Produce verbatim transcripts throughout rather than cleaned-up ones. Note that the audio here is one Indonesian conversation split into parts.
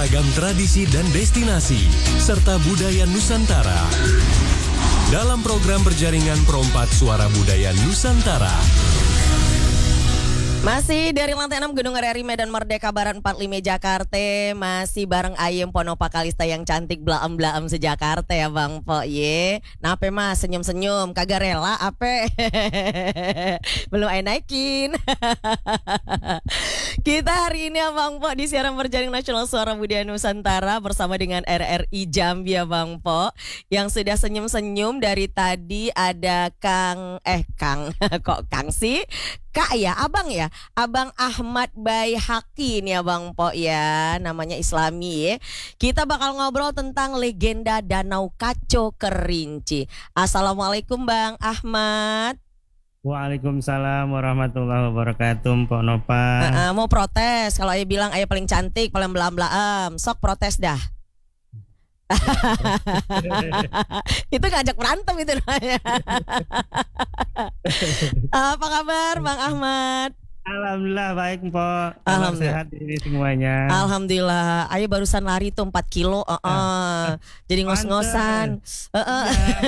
beragam tradisi dan destinasi, serta budaya Nusantara. Dalam program berjaringan Perompak Suara Budaya Nusantara. Masih dari lantai enam Gedung R R I Medan Merdeka Barat empat puluh lima Jakarta. Masih bareng Ayem Ponopa Kalista yang cantik blaem-blaem se-Jakarta ya Bang Po ye. Nape mas senyum-senyum kagak rela ape. Belum ay naikin. Kita hari ini ya Bang Po di siaran berjaring Nasional Suara Budaya Nusantara bersama dengan R R I Jambi ya Bang Po. Yang sudah senyum-senyum dari tadi ada Kang eh Kang kok Kang sih? Kak ya, abang ya, Abang Ahmad Baihaqi nih ya Bang Po ya, namanya Islami ya. Kita bakal ngobrol tentang legenda Danau Kaco Kerinci. Assalamualaikum Bang Ahmad. Waalaikumsalam warahmatullahi wabarakatuh, Pok Nopa. Uh, uh, mau protes, kalau ayah bilang ayah paling cantik, paling belam-belam, sok protes dah. Itu ngajak berantem itu namanya. Apa kabar Bang Ahmad? Alhamdulillah baik Mpok. Alhamdulillah Sehat ini semuanya. Alhamdulillah. Ayo barusan lari tuh empat kilo. uh -uh. Jadi ngos-ngosan. uh -uh.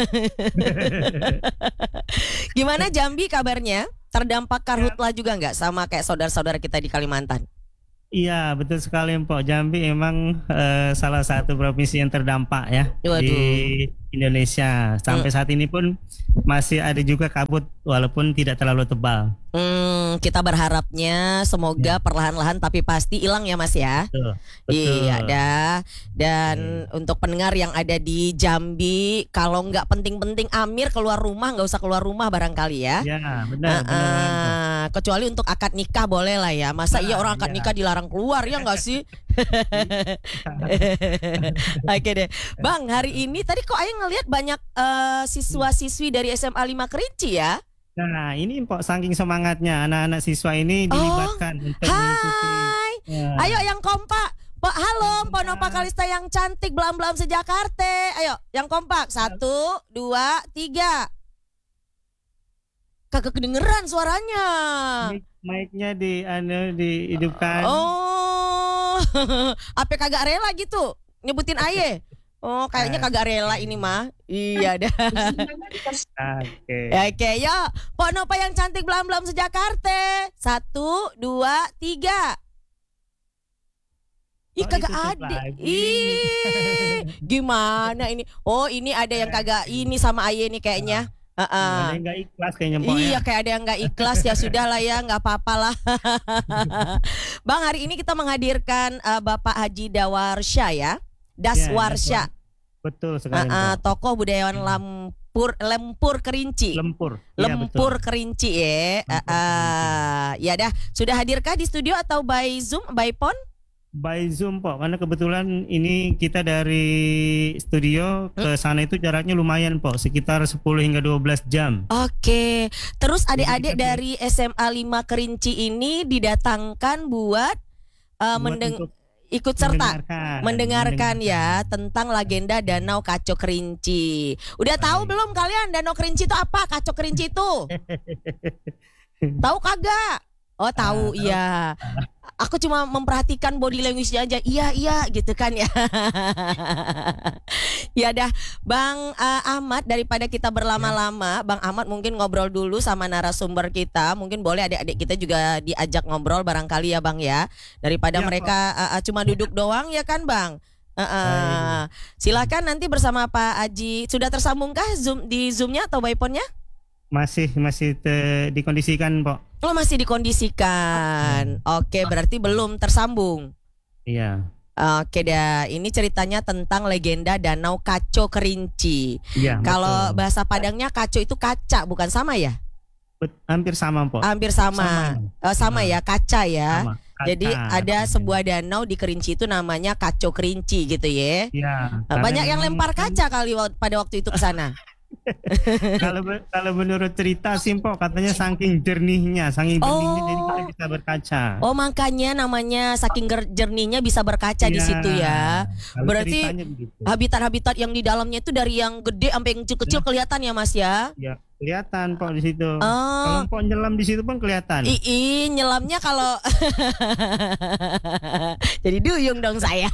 Gimana Jambi kabarnya? Terdampak karhutla juga nggak sama kayak saudara-saudara kita di Kalimantan? Iya betul sekali Mpok. Jambi emang uh, salah satu provinsi yang terdampak ya. Waduh. Di Indonesia. Sampai hmm. saat ini pun masih ada juga kabut walaupun tidak terlalu tebal. Hmm, kita berharapnya semoga ya. Perlahan-lahan tapi pasti hilang ya Mas ya. Betul. Betul. Iya dah. Dan hmm. untuk pendengar yang ada di Jambi, kalau nggak penting-penting Amir keluar rumah nggak usah keluar rumah barangkali ya. Iya benar. Uh, uh, kecuali untuk akad nikah boleh lah ya. Masa nah, iya orang akad ya. nikah dilarang keluar ya nggak sih? Oke deh, Bang. Hari ini tadi kok Ayah ngelihat banyak uh, siswa-siswi dari S M A lima Kerinci ya? Nah ini Mpok saking semangatnya anak-anak siswa ini dilibatkan oh, untuk mengikuti. Ya. Ayo yang kompak. Pak halo Ponopa Kalista yang cantik belam-belam se-Jakarta. Ayo yang kompak. Satu, dua, tiga. Kagak kedengeran suaranya. Mic-nya di anu dihidupkan. Oh. Apa kagak rela gitu nyebutin aye? Oh kayaknya kagak rela ini mah. Iya dah. Oke. Oke yo. Pok Nopa yang cantik belam-belam se-Jakarta. Satu, dua, tiga. Ih kagak ada. Ih gimana ini? Oh ini ada yang kagak ini sama aye nih kayaknya. Uh -uh. Ada yang gak ikhlas kayaknya Mpok. Iya ya. kayak ada yang gak ikhlas ya sudah lah ya nggak apa-apa lah. Bang hari ini kita menghadirkan uh, Bapak Haji Dawarsya ya. Daswarsya. Ya, betul sekali. Uh, uh, tokoh budayawan Lampur Lempur Kerinci. Lempur. Lempur ya, Kerinci ya. Uh, uh, ya dah, sudah hadirkah di studio atau by Zoom, by phone? By Zoom Pok, karena kebetulan ini kita dari studio ke sana itu jaraknya lumayan Pok, sekitar sepuluh hingga dua belas jam. Oke. Terus adik-adik dari S M A lima Kerinci ini didatangkan buat uh, mendeng ikut serta mendengarkan, mendengarkan ya tentang legenda Danau Kaco Kerinci. Udah tahu belum kalian Danau Kerinci itu apa? Kaco Kerinci itu? Tahu kagak? Oh tahu, uh, iya. Aku cuma memperhatikan body language-nya aja. Iya iya gitu kan ya. Ya dah, Bang uh, Ahmad, daripada kita berlama-lama, Bang Ahmad mungkin ngobrol dulu sama narasumber kita. Mungkin boleh adik-adik kita juga diajak ngobrol barangkali ya Bang ya. Daripada ya, mereka uh, uh, cuma duduk doang ya kan Bang. Uh, uh, silakan nanti bersama Pak Haji. Sudah tersambungkah Zoom di Zoom-nya atau by phone-nya? Masih masih te, dikondisikan Pok. Oh masih dikondisikan. Oke berarti belum tersambung. Iya. Oke dah, ini ceritanya tentang legenda Danau Kaco Kerinci. Iya. Kalau bahasa Padangnya kaco itu kaca, bukan sama ya? Bet, hampir sama Pok. Hampir sama. Sama, uh, sama ya, kaca ya. Sama. Kaca. Jadi ada sebuah danau di Kerinci itu namanya Kaco Kerinci gitu ya. Iya. Uh, banyak yang lempar kaca kali pada waktu itu ke sana. Kalau kalau menurut cerita Simpok katanya saking jernihnya, saking jernihnya oh. jadi kita bisa berkaca. Oh makanya namanya saking jernihnya bisa berkaca ya, di situ ya. Berarti habitat-habitat yang di dalamnya itu dari yang gede sampai yang kecil-kecil ya. kelihatan ya Mas ya. Iya kelihatan Pok di situ. Oh. Kalau Pok nyelam di situ pun kelihatan. Ii, nyelamnya kalau jadi duyung dong saya.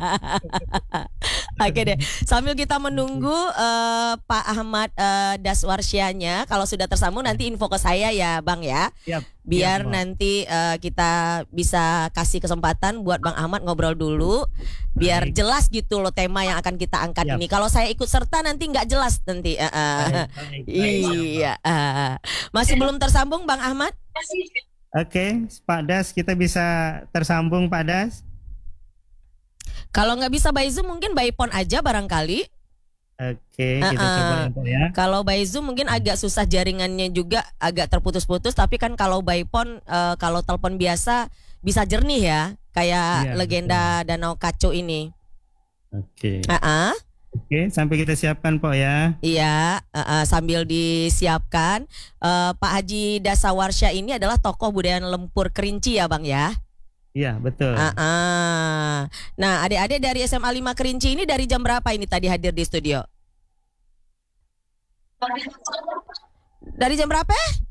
Oke deh, sambil kita menunggu uh, Pak Ahmad uh, Daswarsyanya, kalau sudah tersambung nanti info ke saya ya Bang ya. Siap. Biar Siap, Pok. nanti uh, kita bisa kasih kesempatan buat Bang Ahmad ngobrol dulu, biar Baik. jelas gitu loh tema yang akan kita angkat Siap. ini. Kalau saya ikut serta nanti nggak jelas nanti. Uh, uh. Baik, baik, baik, Iya. uh. Masih belum tersambung Bang Ahmad? Oke, Pak Das, kita bisa tersambung Pak Das. Kalau nggak bisa by Zoom mungkin by phone aja barangkali. Oke, kita Uh-uh. coba ya, Pak ya. Kalau by Zoom mungkin agak susah, jaringannya juga agak terputus-putus. Tapi kan kalau by phone, uh, kalau telepon biasa bisa jernih ya, kayak Iya, legenda Danau Kaco ini. Oke. Uh-uh. Oke, sampai kita siapkan Pak ya. Iya, uh-uh, sambil disiapkan. Uh, Pak Haji Dasawarsya ini adalah tokoh budaya Lempur Kerinci ya Bang ya. Iya, betul. Uh-uh. Nah, adik-adik dari S M A lima Kerinci ini dari jam berapa ini tadi hadir di studio? Dari jam berapa?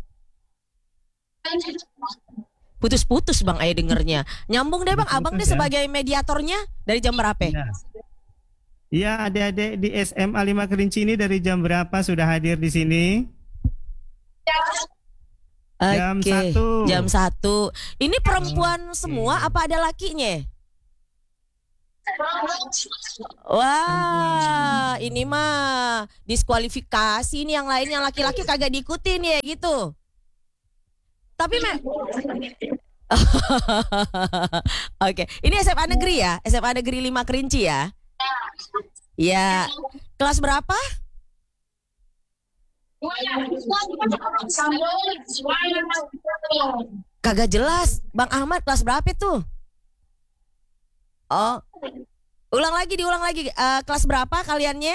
Putus-putus Bang Ayah dengernya. Nyambung deh Bang, Abang deh Putus-putus ya. sebagai mediatornya dari jam berapa? Iya. Iya, adik-adik di S M A lima Kerinci ini dari jam berapa sudah hadir di sini? Jam Oke, satu. Jam satu. Ini perempuan semua apa ada lakinya? Wah, ini mah diskualifikasi nih, yang lain yang laki-laki kagak diikutin ya gitu. Tapi me Oke, ini S M A negeri ya? S M A negeri lima Kerinci ya? Ya. Kelas berapa? Kagak jelas. Bang Ahmad kelas berapa tuh? Oh. Ulang lagi, diulang lagi. Uh, kelas berapa kaliannya?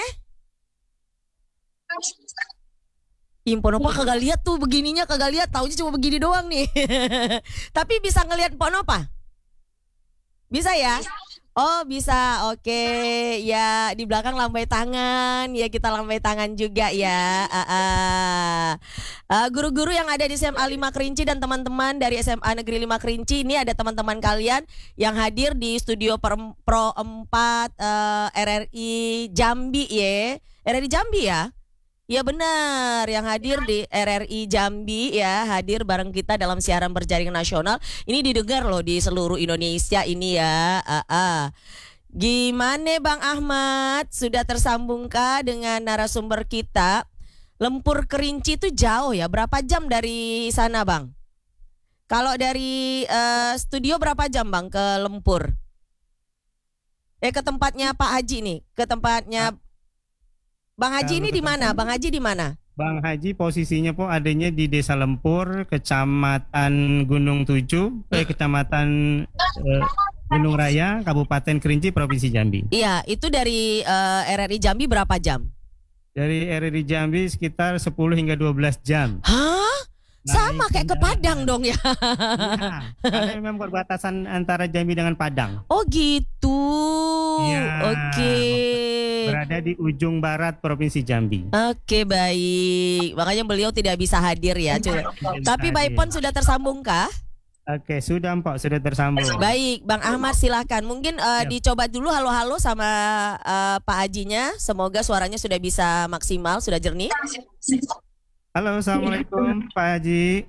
Impon apa kagak lihat tuh begininya, kagak lihat, taunya cuma begini doang nih. Tapi bisa ngelihat Pon apa? Bisa ya? Oh bisa, oke. Ya di belakang lambai tangan, ya kita lambai tangan juga ya. Uh, uh. Uh, guru-guru yang ada di S M A lima Kerinci dan teman-teman dari S M A Negeri lima Kerinci, ini ada teman-teman kalian yang hadir di studio per, Pro empat uh, R R I Jambi ya. R R I Jambi ya? Ya benar, yang hadir di R R I Jambi ya, hadir bareng kita dalam siaran berjaring nasional. Ini didengar loh di seluruh Indonesia ini ya. Uh, uh. Gimana Bang Ahmad? Sudah tersambungkah dengan narasumber kita? Lempur Kerinci itu jauh ya, berapa jam dari sana Bang? Kalau dari uh, studio berapa jam Bang ke Lempur? Eh ke tempatnya Pak Haji nih, ke tempatnya Bang Haji ini di mana? Bang Haji di mana? Bang Haji posisinya po adanya di Desa Lempur, Kecamatan Gunung Tujuh, eh, Kecamatan eh, Gunung Raya, Kabupaten Kerinci, Provinsi Jambi. Iya, itu dari uh, R R I Jambi berapa jam? Dari R R I Jambi sekitar sepuluh hingga dua belas jam. Hah? Sama Naik kayak ke Padang dong ya? Iya, karena memang perbatasan antara Jambi dengan Padang. Oh gitu. Iya. Oke. Berada di ujung barat Provinsi Jambi. Oke baik. Makanya beliau tidak bisa hadir ya. Coba. Tapi by phone sudah tersambung kah? Oke, sudah Mpok, sudah tersambung. Baik, Bang Ahmad silahkan. Mungkin uh, dicoba dulu halo-halo sama uh, Pak Hajinya. Semoga suaranya sudah bisa maksimal, sudah jernih. Halo, assalamualaikum Pak Haji.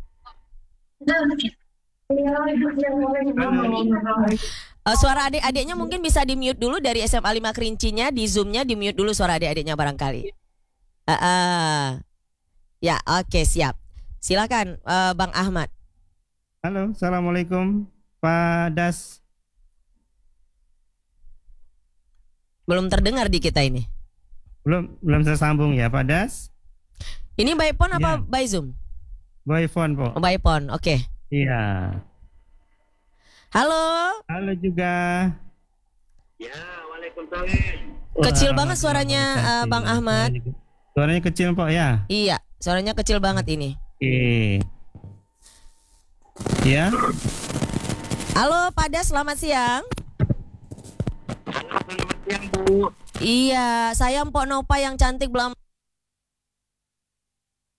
Uh, suara adik-adiknya mungkin bisa di mute dulu dari S M A lima Kerincinya, di zoomnya di mute dulu suara adik-adiknya barangkali. Uh, uh. Ya, oke okay, siap. Silakan uh, Bang Ahmad. Halo, assalamualaikum Pak Das. Belum terdengar di kita ini. Belum belum tersambung ya Pak Das. Ini by phone apa Ya. by Zoom? By phone, Po. Oh, by phone, oke. Okay. Iya. Halo. Halo juga. Ya, waalaikumsalam. Kecil Wah, banget suaranya uh, Bang Ahmad. Suaranya kecil, Po ya? Iya, suaranya kecil banget ini. Oke. Ya. Halo, Pada selamat siang. Selamat siang, Bu. Iya, saya Mpok Nopa yang cantik belum.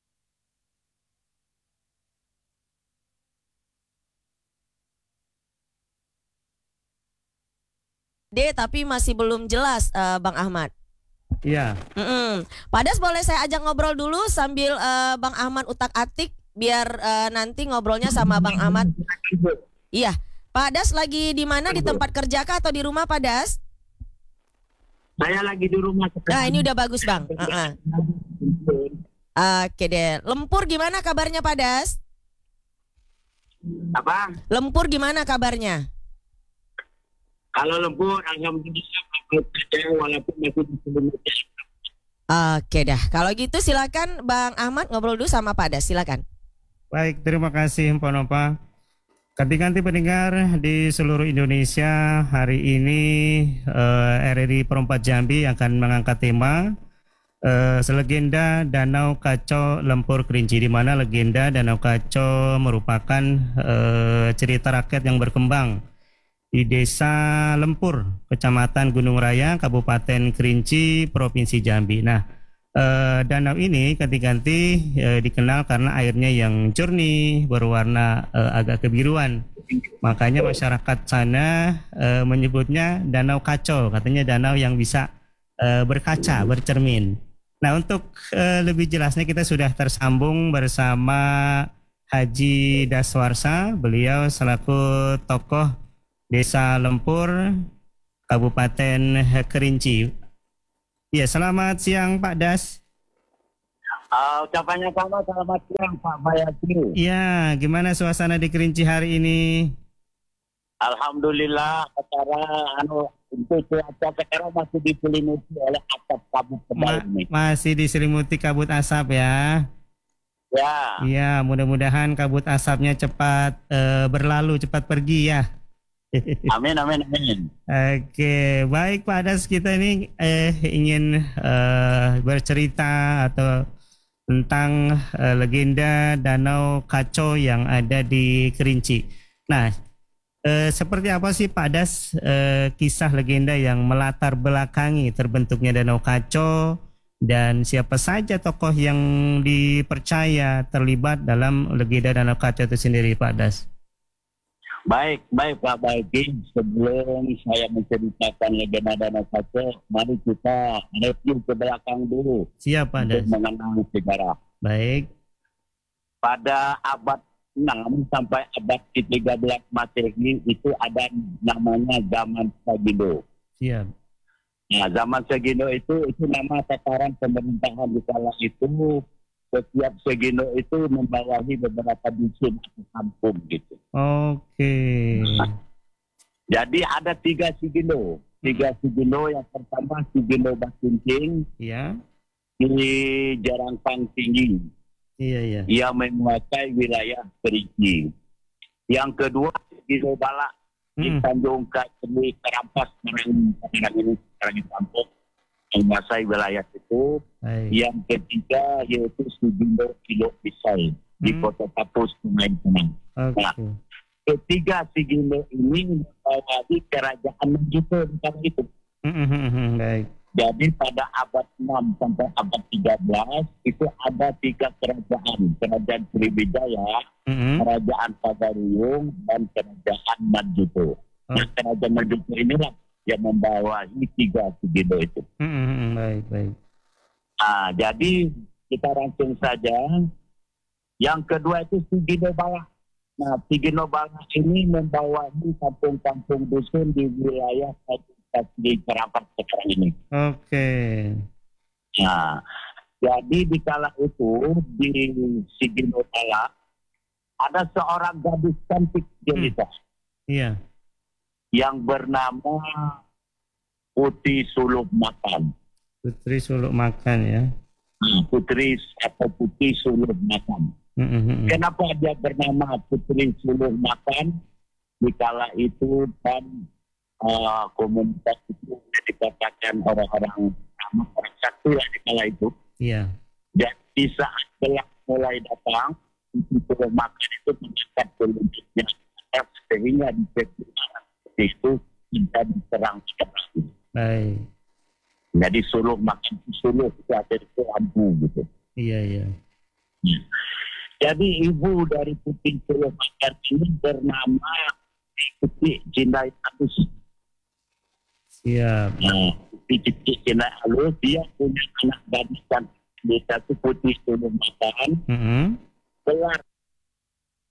D tapi masih belum jelas uh, Bang Ahmad. Iya. Mm-mm. Pak Das boleh saya ajak ngobrol dulu sambil uh, Bang Ahmad utak-atik biar uh, nanti ngobrolnya sama Bang Ahmad. Iya. Pak Das lagi di mana, di tempat kerja kah atau di rumah Pak Das? Saya lagi di rumah. Nah ini udah bagus Bang. Uh-uh. Oke deh. Lempur gimana kabarnya Pak Das? Apa? Lempur gimana kabarnya? Kalau lembur, alhamdulillah walaupun masih di selimutnya. Oke dah. Kalau gitu silakan Bang Ahmad ngobrol dulu sama Pak Das. Silakan. Baik, terima kasih Mpok Nova. Ganti-ganti pendengar di seluruh Indonesia, hari ini eh, R R I Perempat Jambi akan mengangkat tema eh, selegenda Danau Kaco Lempur Kerinci, di mana legenda Danau Kaco merupakan eh, cerita rakyat yang berkembang di Desa Lempur, Kecamatan Gunung Raya, Kabupaten Kerinci, Provinsi Jambi. Nah, eh, danau ini ganti-ganti eh, dikenal karena airnya yang jernih, berwarna eh, agak kebiruan. Makanya masyarakat sana eh, menyebutnya Danau Kaco, katanya danau yang bisa eh, berkaca, bercermin. Nah, untuk eh, lebih jelasnya kita sudah tersambung bersama Haji Daswarsa, beliau selaku tokoh Desa Lempur, Kabupaten Kerinci. Ya, selamat siang Pak Das. Uh, ucapannya sama, selamat siang Pak Bayati. Ya, gimana suasana di Kerinci hari ini? Alhamdulillah, secara anu untuk cuaca sekarang masih diselimuti oleh asap kabut tebal Ma- ini. masih diselimuti kabut asap ya. Ya. Ya, mudah-mudahan kabut asapnya cepat eh, berlalu, cepat pergi ya. Amin, amin, amin. Oke, baik Pak Das, kita ini eh, ingin eh, bercerita atau tentang eh, legenda Danau Kaco yang ada di Kerinci. Nah, eh, seperti apa sih Pak Das eh, kisah legenda yang melatar belakangi terbentuknya Danau Kaco, dan siapa saja tokoh yang dipercaya terlibat dalam legenda Danau Kaco itu sendiri Pak Das? Baik, baik Pak Baiki. Sebelum saya menceritakan legenda Danau Kaco, mari kita review ke belakang dulu. Siap Pak Das. Untuk mengenal sejarah. Baik. Pada abad enam sampai abad ke tiga belas Masehi itu ada namanya zaman Sagino. Siap. Nah, zaman Sagino itu itu nama tataran pemerintahan di kala itu. Setiap Sagino itu membawahi beberapa dusun atau kampung gitu. Oke. Nah, jadi ada tiga Sagino. Tiga Sagino, yang pertama Sagino Basuncing Iya. di Jarangpang Tinggi. Iya, iya. Ia menguasai wilayah Kerinci. Yang kedua Sagino Balak di Hmm. Tanjung Kaceli Kerampas, sekarang sekarang ini sekarang di kampung, menguasai wilayah itu. Baik. Yang ketiga yaitu Sagino Kilok Pisai di Hmm. Kota Tapus, Sungai Pinang. Oke. Ketiga Sagino ini membawahi kerajaan Majuto di kala itu. Hmm, hmm, hmm, hmm, baik. Jadi pada abad enam sampai abad tiga belas itu ada tiga kerajaan. Kerajaan Sriwijaya, Hmm, Kerajaan Pagaruyung, dan Kerajaan Majuto. Oh. Nah, Kerajaan Majuto inilah yang membawahi tiga Sagino itu. hmm, hmm, hmm, baik, baik. Nah, jadi kita langsung saja. Yang kedua itu Sagino Balak. Nah, Sagino Balak ini membawahi kampung-kampung dusun di wilayah di Kerampas sekarang ini. Oke. Nah, jadi di kala itu di Sagino Balak ada seorang gadis cantik jelita Iya. yang bernama Putri Suluk Makan. Putri Suluk Makan ya. Putri atau Putri Suluk Makan. Hmm, hmm, hmm. Kenapa dia bernama Putri Suluk Makan? Di kala itu dan uh, komunitas itu dikatakan orang-orang sama orang satu lah di kala itu. Iya. Dan di saat gelap mulai datang, Putri Suluk Makan itu mengangkat telunjuknya sehingga di itu tidak diserang sekarang. Baik. Jadi Suluk Makan Suluk itu ada itu lampu gitu. Iya, iya. Jadi ibu dari Putri Suluk Makan ini bernama Putri Jindai Tatus. Siap. Nah, di Cina halus dia punya anak gadis dan di satu putih sebelum makan. Mm-hmm. Kelar